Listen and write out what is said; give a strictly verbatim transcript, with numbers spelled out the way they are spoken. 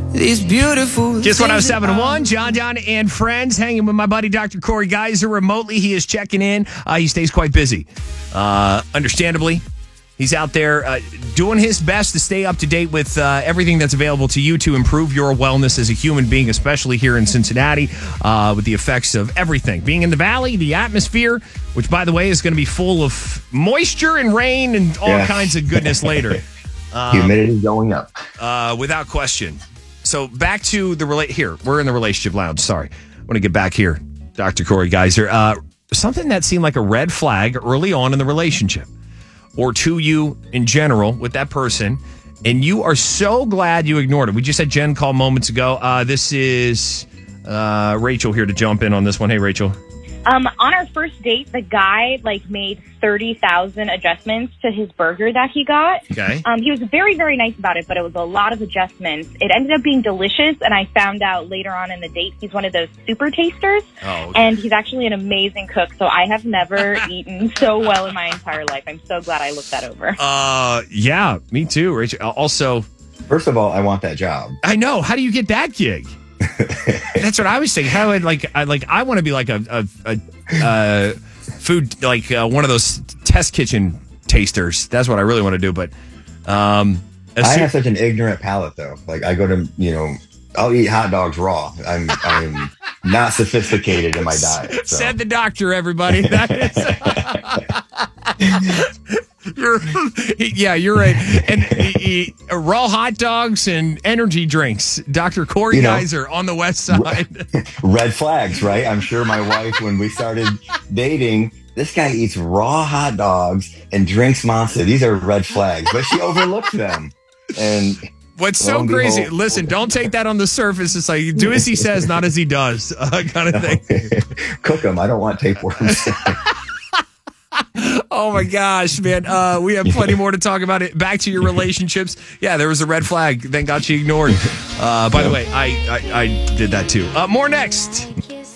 These beautiful. Just one oh seven point one, John Don and friends, hanging with my buddy Doctor Corey Geiser remotely. He is checking in. Uh, he stays quite busy. Uh, understandably, he's out there uh, doing his best to stay up to date with uh, everything that's available to you to improve your wellness as a human being, especially here in Cincinnati, uh, with the effects of everything. Being in the valley, the atmosphere, which, by the way, is going to be full of moisture and rain and all yes. kinds of goodness later. Um, Humidity going up. Uh, without question. So back to the relate here. We're in the relationship lounge. Sorry. I want to get back here. Doctor Corey Geiser. Uh, something that seemed like a red flag early on in the relationship or to you in general with that person. And you are so glad you ignored it. We just had Jen call moments ago. Uh, this is uh, Rachel here to jump in on this one. Hey, Rachel. Um, on our first date, the guy like made thirty thousand adjustments to his burger that he got. Okay. Um, he was very, very nice about it, but it was a lot of adjustments. It ended up being delicious, and I found out later on in the date he's one of those super tasters, oh, okay. and he's actually an amazing cook. So I have never eaten so well in my entire life. I'm so glad I looked that over. Uh, yeah, me too, Rachel. Also, first of all, I want that job. I know. How do you get that gig? That's what I was thinking. How would like I like I want to be like a a, a uh, food like uh, one of those test kitchen tasters. That's what I really want to do. But um, I soon- have such an ignorant palate, though. Like I go to you know, I'll eat hot dogs raw. I'm I'm not sophisticated in my diet. So. Said the doctor. Everybody. That is. You're, yeah, you're right. And he, he, raw hot dogs and energy drinks. Doctor Corey you know, Geiser on the west side. Red flags, right? I'm sure my wife, when we started dating, this guy eats raw hot dogs and drinks Monster. These are red flags, but she overlooked them. And what's so crazy? Behold, listen, don't take that on the surface. It's like do as he says, not as he does, uh, kind of thing. Cook them. I don't want tapeworms. Oh my gosh, man. Uh, we have plenty more to talk about. It. Back to your relationships. Yeah, there was a red flag. Thank God she ignored. Uh, by the way, I, I, I did that too. Uh, more next.